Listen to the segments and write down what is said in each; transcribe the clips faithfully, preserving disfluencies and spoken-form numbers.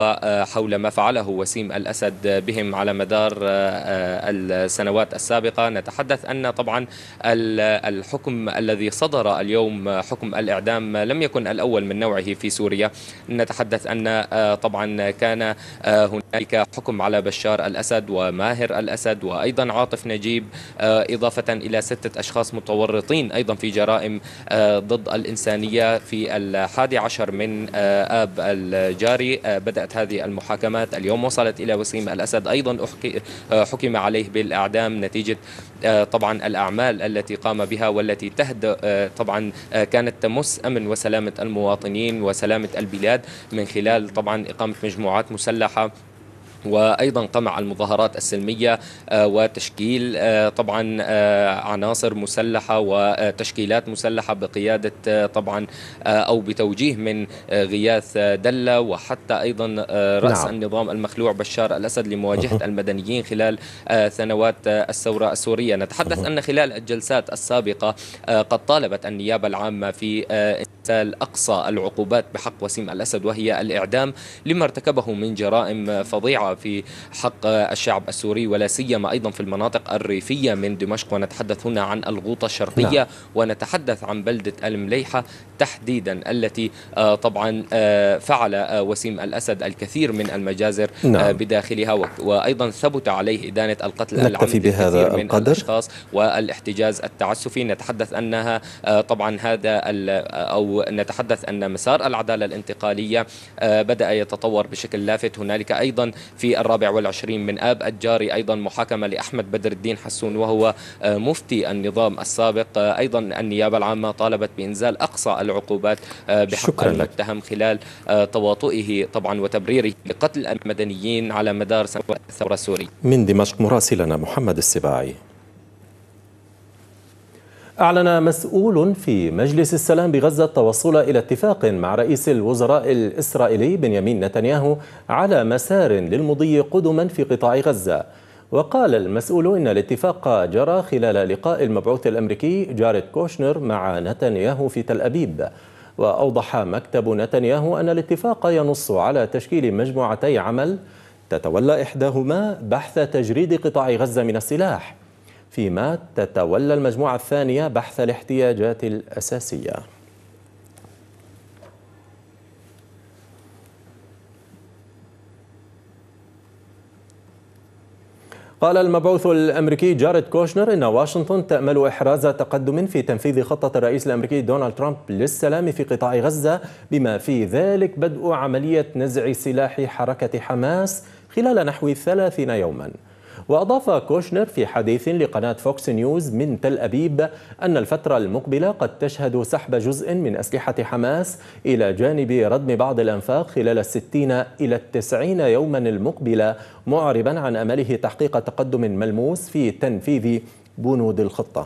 حول ما فعله وسيم الأسد بهم على مدار السنوات السابقة. نتحدث أن طبعا الحكم الذي صدر اليوم، حكم الإعدام، لم يكن الأول من نوعه في سوريا. نتحدث أن طبعا كان هنالك حكم على بشار الأسد وماهر الأسد وأيضا عاطف نجيب، إضافة إلى ستة أشخاص متورطين أيضا في جرائم ضد الإنسانية في الحادي عشر من آب الجاري. بدأت هذه المحاكمات اليوم، وصلت إلى وسيم الأسد أيضا حكم عليه بالإعدام نتيجة طبعا الأعمال التي قام بها والتي تهدأ طبعا كانت تمس أمن وسلامة المواطنين وسلامة البلاد من خلال طبعا إقامة مجموعات مسلحة، وأيضا قمع المظاهرات السلمية وتشكيل طبعا عناصر مسلحة وتشكيلات مسلحة بقيادة طبعا أو بتوجيه من غياث دلة، وحتى أيضا رأس نعم. النظام المخلوع بشار الأسد لمواجهة المدنيين خلال سنوات الثورة السورية. نتحدث أن خلال الجلسات السابقة قد طالبت النيابة العامة في إنزال أقصى العقوبات بحق وسيم الأسد، وهي الإعدام لما ارتكبه من جرائم فظيعة في حق الشعب السوري، ولا سيما أيضا في المناطق الريفية من دمشق. ونتحدث هنا عن الغوطة الشرقية، نعم. ونتحدث عن بلدة المليحة تحديدا التي طبعا فعل وسيم الأسد الكثير من المجازر نعم. بداخلها، وأيضا ثبت عليه إدانة القتل نكتفي العمد الكثير بهذا من القدر. الأشخاص والاحتجاز التعسفي. نتحدث أنها طبعا هذا أو نتحدث أن مسار العدالة الانتقالية بدأ يتطور بشكل لافت. هنالك أيضا في الرابع والعشرين من آب الجاري أيضا محاكمة لأحمد بدر الدين حسون، وهو مفتي النظام السابق. أيضا النيابة العامة طالبت بإنزال أقصى العقوبات بحق المتهم خلال تواطئه طبعا وتبريره لقتل المدنيين على مدار سنوات الثورة السورية. من دمشق مراسلنا محمد السباعي. أعلن مسؤول في مجلس السلام بغزة التوصل إلى اتفاق مع رئيس الوزراء الإسرائيلي بنيامين نتنياهو على مسار للمضي قدما في قطاع غزة. وقال المسؤول إن الاتفاق جرى خلال لقاء المبعوث الأمريكي جاريد كوشنر مع نتنياهو في تل أبيب. وأوضح مكتب نتنياهو أن الاتفاق ينص على تشكيل مجموعتي عمل تتولى إحداهما بحث تجريد قطاع غزة من السلاح، فيما تتولى المجموعة الثانية بحث الاحتياجات الأساسية. قال المبعوث الأمريكي جاريد كوشنر إن واشنطن تأمل إحراز تقدم في تنفيذ خطة الرئيس الأمريكي دونالد ترامب للسلام في قطاع غزة، بما في ذلك بدء عملية نزع سلاح حركة حماس خلال نحو ثلاثين يوما. وأضاف كوشنر في حديث لقناة فوكس نيوز من تل أبيب أن الفترة المقبلة قد تشهد سحب جزء من أسلحة حماس إلى جانب ردم بعض الأنفاق خلال الستين إلى التسعين يوما المقبلة، معربا عن أمله تحقيق تقدم ملموس في تنفيذ بنود الخطة.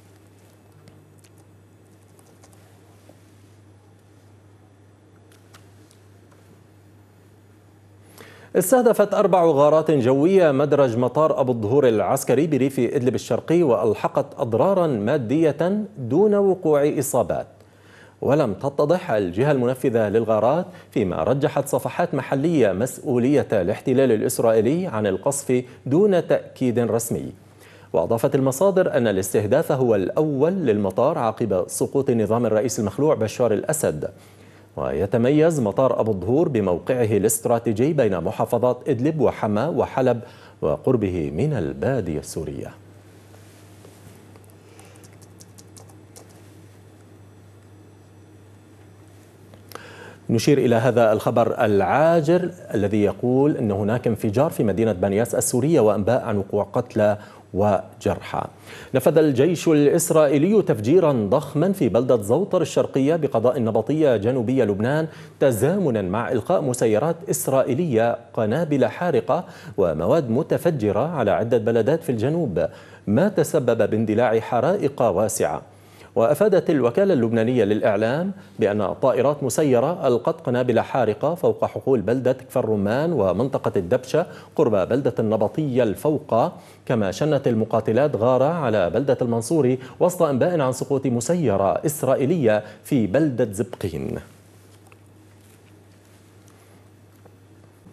استهدفت أربع غارات جوية مدرج مطار أبو الظهور العسكري بريف إدلب الشرقي، وألحقت أضرارا مادية دون وقوع إصابات. ولم تتضح الجهة المنفذة للغارات، فيما رجحت صفحات محلية مسؤولية الاحتلال الإسرائيلي عن القصف دون تأكيد رسمي. وأضافت المصادر أن الاستهداف هو الأول للمطار عقب سقوط نظام الرئيس المخلوع بشار الأسد. ويتميز مطار أبو الظهور بموقعه الاستراتيجي بين محافظات إدلب وحما وحلب وقربه من البادية السورية. نشير إلى هذا الخبر العاجل الذي يقول أن هناك انفجار في مدينة بنياس السورية وأنباء عن وقوع قتلى وجرحى. نفذ الجيش الإسرائيلي تفجيرا ضخما في بلدة زوطر الشرقية بقضاء النبطية جنوبي لبنان، تزامنا مع إلقاء مسيرات إسرائيلية قنابل حارقة ومواد متفجرة على عدة بلدات في الجنوب، ما تسبب باندلاع حرائق واسعة. وأفادت الوكالة اللبنانية للإعلام بأن طائرات مسيرة ألقت قنابل حارقة فوق حقول بلدة كفر رمان ومنطقة الدبشة قرب بلدة النبطية الفوقة، كما شنت المقاتلات غارة على بلدة المنصوري وسط أنباء عن سقوط مسيرة إسرائيلية في بلدة زبقين.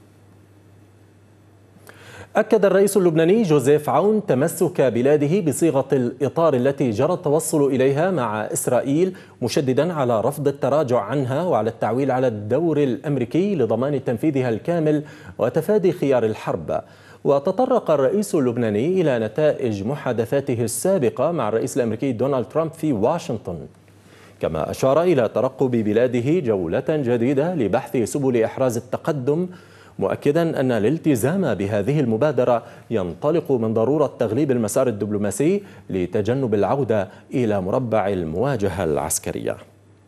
أكد الرئيس اللبناني جوزيف عون تمسك بلاده بصيغة الإطار التي جرى التوصل إليها مع إسرائيل، مشددا على رفض التراجع عنها وعلى التعويل على الدور الأمريكي لضمان تنفيذها الكامل وتفادي خيار الحرب. وتطرق الرئيس اللبناني إلى نتائج محادثاته السابقة مع الرئيس الأمريكي دونالد ترامب في واشنطن، كما أشار إلى ترقب بلاده جولة جديدة لبحث سبل إحراز التقدم، مؤكدا أن الالتزام بهذه المبادرة ينطلق من ضرورة تغليب المسار الدبلوماسي لتجنب العودة إلى مربع المواجهة العسكرية.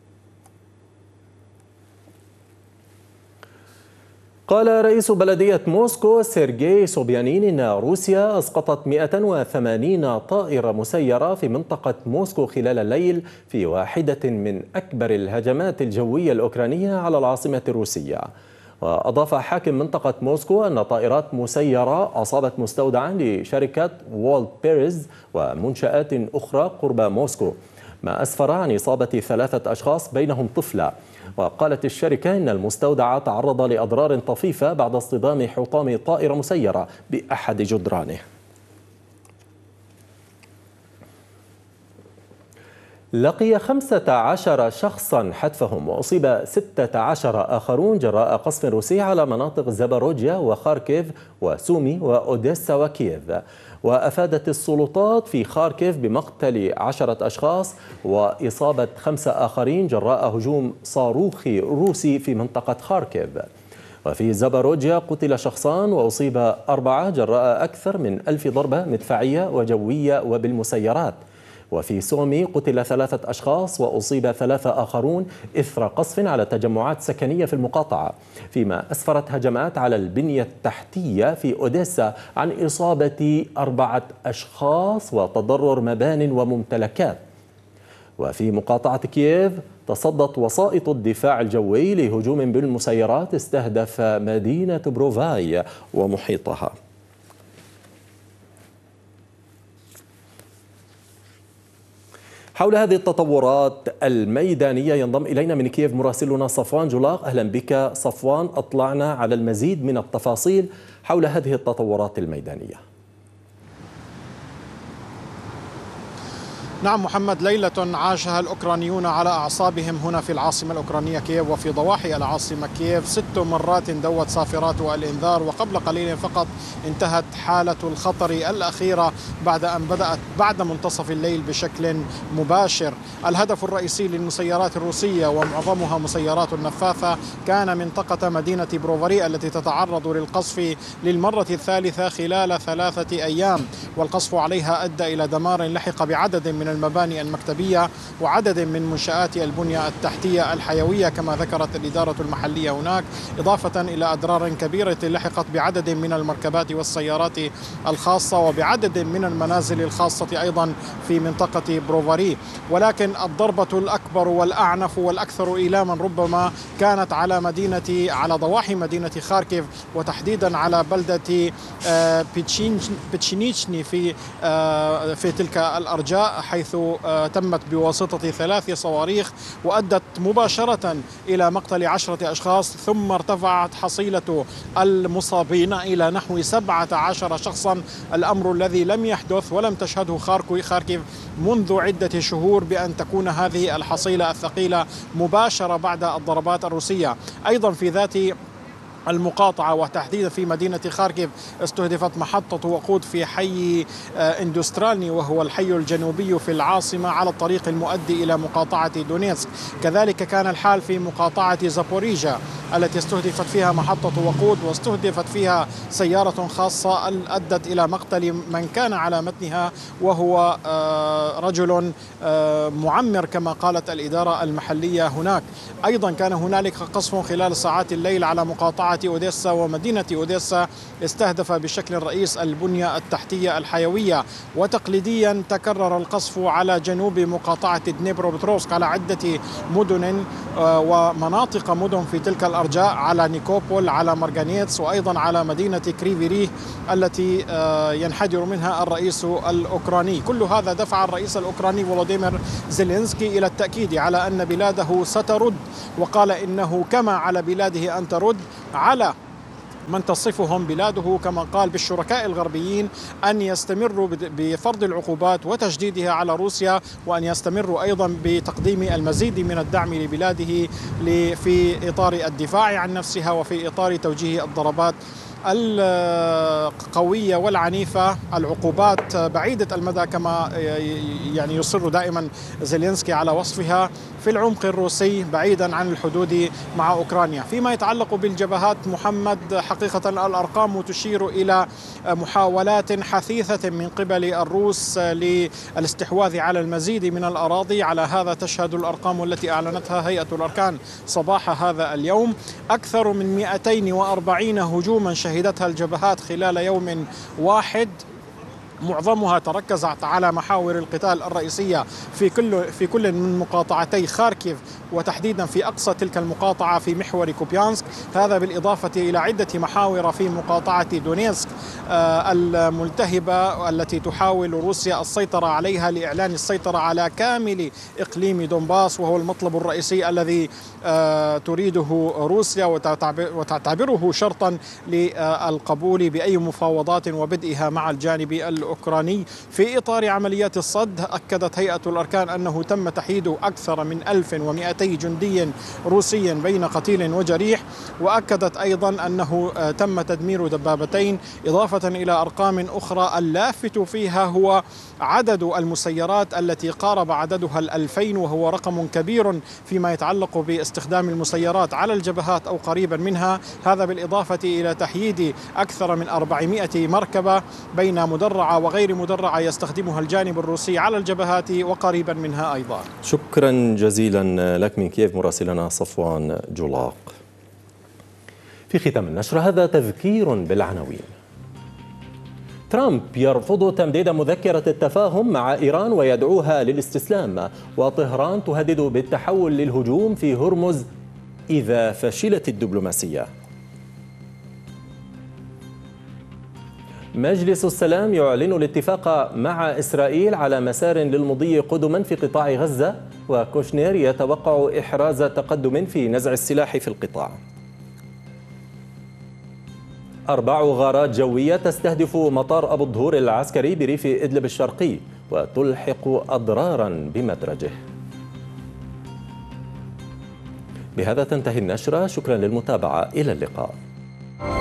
قال رئيس بلدية موسكو سيرجي صوبيانين إن روسيا أسقطت مئة وثمانين طائرة مسيرة في منطقة موسكو خلال الليل في واحدة من أكبر الهجمات الجوية الأوكرانية على العاصمة الروسية. وأضاف حاكم منطقة موسكو أن طائرات مسيرة أصابت مستودعا لشركة وولت بيرز ومنشآت أخرى قرب موسكو، ما أسفر عن إصابة ثلاثة أشخاص بينهم طفلة. وقالت الشركة إن المستودع تعرض لأضرار طفيفة بعد اصطدام حطام طائرة مسيرة بأحد جدرانه. لقي خمسة عشر شخصا حتفهم وأصيب ستة عشر آخرون جراء قصف روسي على مناطق زاباروجيا وخاركيف وسومي وأوديسا وكييف. وأفادت السلطات في خاركيف بمقتل عشرة أشخاص وإصابة خمسة آخرين جراء هجوم صاروخي روسي في منطقة خاركيف. وفي زاباروجيا قتل شخصان وأصيب أربعة جراء أكثر من ألف ضربة مدفعية وجوية وبالمسيرات. وفي سومي قتل ثلاثة أشخاص وأصيب ثلاثة آخرون إثر قصف على تجمعات سكنية في المقاطعة، فيما أسفرت هجمات على البنية التحتية في أوديسا عن إصابة أربعة أشخاص وتضرر مبان وممتلكات. وفي مقاطعة كييف تصدت وسائط الدفاع الجوي لهجوم بالمسيرات استهدف مدينة بروفاي ومحيطها. حول هذه التطورات الميدانية ينضم إلينا من كييف مراسلنا صفوان جولاق. أهلا بك صفوان، أطلعنا على المزيد من التفاصيل حول هذه التطورات الميدانية. نعم محمد، ليلة عاشها الأوكرانيون على أعصابهم هنا في العاصمة الأوكرانية كييف وفي ضواحي العاصمة كييف. ست مرات دوت صافرات الإنذار، وقبل قليل فقط انتهت حالة الخطر الأخيرة بعد أن بدأت بعد منتصف الليل بشكل مباشر. الهدف الرئيسي للمسيرات الروسية ومعظمها مسيرات النفاثة كان منطقة مدينة بروفاري التي تتعرض للقصف للمرة الثالثة خلال ثلاثة أيام، والقصف عليها أدى إلى دمار لحق بعدد من المباني المكتبية وعدد من منشآت البنية التحتية الحيوية كما ذكرت الإدارة المحلية هناك، إضافة إلى أضرار كبيرة لحقت بعدد من المركبات والسيارات الخاصة وبعدد من المنازل الخاصة أيضا في منطقة بروفاري. ولكن الضربة الأكبر والأعنف والأكثر إيلاما ربما كانت على مدينة على ضواحي مدينة خاركيف، وتحديدا على بلدة بيتشينيتشني في في تلك الأرجاء، حيث تمت بواسطة ثلاث صواريخ وأدت مباشرة إلى مقتل عشرة أشخاص، ثم ارتفعت حصيلة المصابين إلى نحو سبعة عشر شخصا، الأمر الذي لم يحدث ولم تشهده خاركيف منذ عدة شهور بأن تكون هذه الحصيلة الثقيلة مباشرة بعد الضربات الروسية. أيضا في ذات المقاطعة وتحديدا في مدينة خاركيف استهدفت محطة وقود في حي اندسترالني وهو الحي الجنوبي في العاصمة على الطريق المؤدي إلى مقاطعة دونيتسك. كذلك كان الحال في مقاطعة زابوريجيا التي استهدفت فيها محطة وقود واستهدفت فيها سيارة خاصة أدت إلى مقتل من كان على متنها وهو رجل معمر كما قالت الإدارة المحلية هناك. أيضا كان هنالك قصف خلال ساعات الليل على مقاطعة أوديسا ومدينة أوديسا استهدف بشكل رئيس البنية التحتية الحيوية. وتقليديا تكرر القصف على جنوب مقاطعة دنيبروبتروفسك على عدة مدن ومناطق مدن في تلك الأرجاء، على نيكوبول، على مارغانيتس، وأيضا على مدينة كريفيريه التي ينحدر منها الرئيس الأوكراني. كل هذا دفع الرئيس الأوكراني فولوديمير زيلينسكي إلى التأكيد على أن بلاده سترد، وقال إنه كما على بلاده أن ترد على من تصفهم بلاده كما قال بالشركاء الغربيين أن يستمروا بفرض العقوبات وتجديدها على روسيا، وأن يستمروا أيضا بتقديم المزيد من الدعم لبلاده في إطار الدفاع عن نفسها وفي إطار توجيه الضربات القوية والعنيفة، العقوبات بعيدة المدى كما يعني يصر دائما زيلينسكي على وصفها في العمق الروسي بعيدا عن الحدود مع أوكرانيا. فيما يتعلق بالجبهات محمد، حقيقة الأرقام تشير إلى محاولات حثيثة من قبل الروس للاستحواذ على المزيد من الأراضي. على هذا تشهد الأرقام التي أعلنتها هيئة الأركان صباح هذا اليوم، أكثر من مئتين وأربعين هجوما شهدتها الجبهات خلال يوم واحد، معظمها تركزت على محاور القتال الرئيسية في كل في كل من مقاطعتي خاركيف، وتحديدا في أقصى تلك المقاطعة في محور كوبيانسك. هذا بالإضافة إلى عدة محاور في مقاطعة دونيتسك الملتهبة التي تحاول روسيا السيطرة عليها لإعلان السيطرة على كامل إقليم دونباس، وهو المطلب الرئيسي الذي تريده روسيا وتعتبره شرطا للقبول بأي مفاوضات وبدئها مع الجانب الأوكراني. في إطار عمليات الصد، أكدت هيئة الأركان أنه تم تحييد أكثر من ألف ومئتي جندي روسي بين قتيل وجريح، وأكدت أيضا أنه تم تدمير دبابتين، إضافة إلى أرقام أخرى. اللافت فيها هو عدد المسيرات التي قارب عددها الألفين، وهو رقم كبير فيما يتعلق باستخدام المسيرات على الجبهات أو قريبا منها. هذا بالإضافة إلى تحييد أكثر من أربعمئة مركبة بين مدرعة وغير مدرعة يستخدمها الجانب الروسي على الجبهات وقريبا منها أيضا. شكرا جزيلا لك من كييف مراسلنا صفوان جولاق. في ختام النشر هذا تذكير بالعناوين. ترامب يرفض تمديد مذكرة التفاهم مع إيران ويدعوها للاستسلام، وطهران تهدد بالتحول للهجوم في هرمز إذا فشلت الدبلوماسية. مجلس السلام يعلن الاتفاق مع إسرائيل على مسار للمضي قدما في قطاع غزة، وكوشنير يتوقع إحراز تقدم في نزع السلاح في القطاع. أربع غارات جوية تستهدف مطار أبو الظهور العسكري بريف إدلب الشرقي وتلحق أضرارا بمدرجه. بهذا تنتهي النشرة، شكرا للمتابعة، إلى اللقاء.